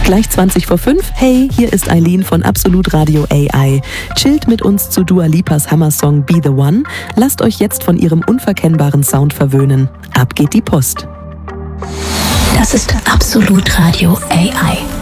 Gleich 20 vor 5. Hey, hier ist Eileen von Absolut Radio AI. Chillt mit uns zu Dua Lipas Hammer-Song Be The One. Lasst euch jetzt von ihrem unverkennbaren Sound verwöhnen. Ab geht die Post. Das ist Absolut Radio AI.